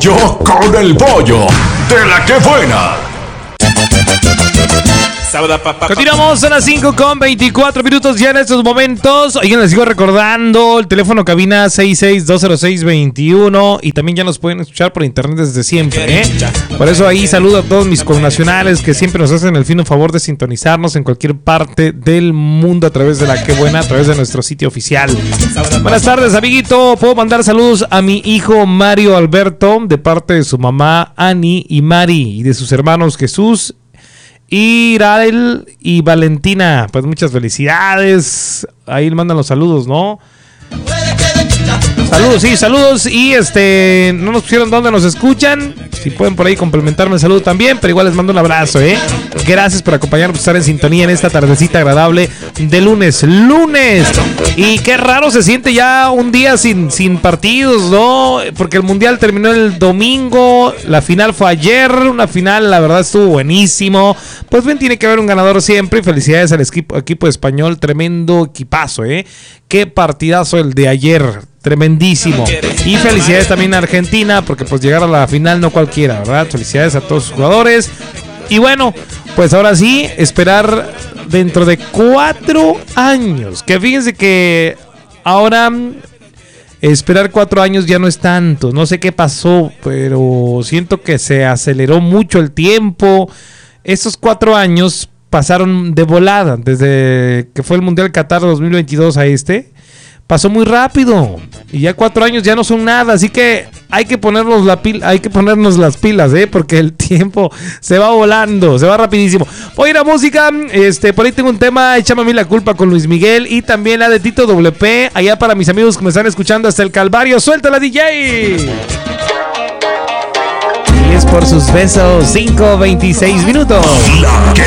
Pollo con el pollo de la que buena. Continuamos a las 5:24 ya en estos momentos. Oigan, les sigo recordando el teléfono cabina 66-206-21 y también ya nos pueden escuchar por internet desde siempre, ¿eh? Por eso ahí saludo a todos mis connacionales que siempre nos hacen el fino favor de sintonizarnos en cualquier parte del mundo a través de la que buena, a través de nuestro sitio oficial. Buenas tardes, amiguito. Puedo mandar saludos a mi hijo Mario Alberto de parte de su mamá Ani y Mari y de sus hermanos Jesús, Irael y Valentina. Pues muchas felicidades. Ahí le mandan los saludos, ¿no? Saludos, sí, saludos. Y no nos pusieron dónde nos escuchan. Si pueden por ahí complementarme el saludo también, pero igual les mando un abrazo, ¿eh? Gracias por acompañarnos, por estar en sintonía en esta tardecita agradable de lunes. Y qué raro se siente ya un día sin partidos, ¿no? Porque el Mundial terminó el domingo, la final fue ayer, una final, la verdad, estuvo buenísimo. Pues bien, tiene que haber un ganador siempre. Y felicidades al equipo español, tremendo equipazo, ¿eh? Qué partidazo el de ayer, tremendísimo. Y felicidades también a Argentina, porque pues llegar a la final no cualquiera, ¿verdad? Felicidades a todos sus jugadores. Y bueno, pues ahora sí, esperar dentro de 4 años. Que fíjense que ahora esperar 4 años ya no es tanto. No sé qué pasó, pero siento que se aceleró mucho el tiempo. Estos 4 años pasaron de volada, desde que fue el Mundial Qatar 2022 a pasó muy rápido y ya 4 años ya no son nada, así que hay que ponernos las pilas, porque el tiempo se va volando, se va rapidísimo. Voy a ir a música, por ahí tengo un tema, Échame a mí la culpa con Luis Miguel y también la de Tito WP, allá para mis amigos que me están escuchando hasta el Calvario. ¡Suéltala, DJ! Y es por sus besos, 5:26.